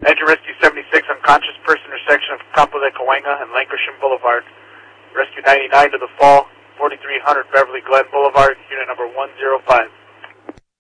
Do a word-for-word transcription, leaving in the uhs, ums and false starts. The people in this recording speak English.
Engine Rescue seventy-six, unconscious person, intersection of Campo de Cahuenga and Lankershim Boulevard. Rescue ninety-nine to the fall, forty-three hundred Beverly Glen Boulevard, unit number one zero five.